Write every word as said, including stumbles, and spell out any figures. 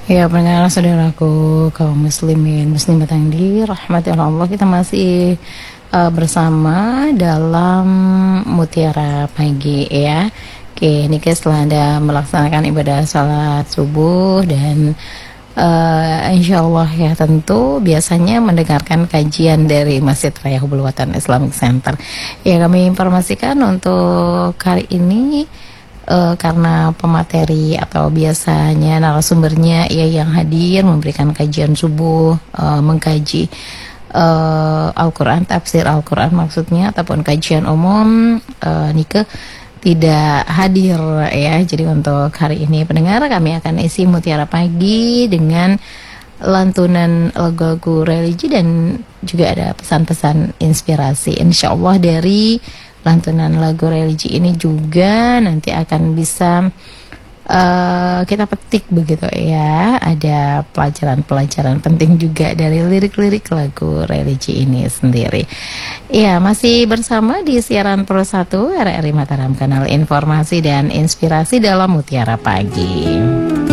Ya, pendengar saudaraku, kaum muslimin muslimat yang dirahmati Allah, kita masih uh, bersama dalam Mutiara Pagi ya. Oke, ini setelah Anda melaksanakan ibadah salat subuh dan uh, insya Allah ya tentu biasanya mendengarkan kajian dari Masjid Raya Hubul Watan Islamic Center. Ya, kami informasikan untuk hari ini Uh, karena pemateri atau biasanya narasumbernya ya yang hadir memberikan kajian subuh, uh, mengkaji uh, Al-Quran, tafsir Al-Quran maksudnya, ataupun kajian umum, uh, Nike tidak hadir ya. Jadi untuk hari ini pendengar, kami akan isi Mutiara Pagi dengan lantunan lagu-lagu religi dan juga ada pesan-pesan inspirasi insya Allah dari lantunan lagu religi ini juga nanti akan bisa uh, kita petik begitu ya. Ada pelajaran-pelajaran penting juga dari lirik-lirik lagu religi ini sendiri. Ya, masih bersama di siaran Pro satu R R I Mataram, kanal informasi dan inspirasi dalam Mutiara Pagi.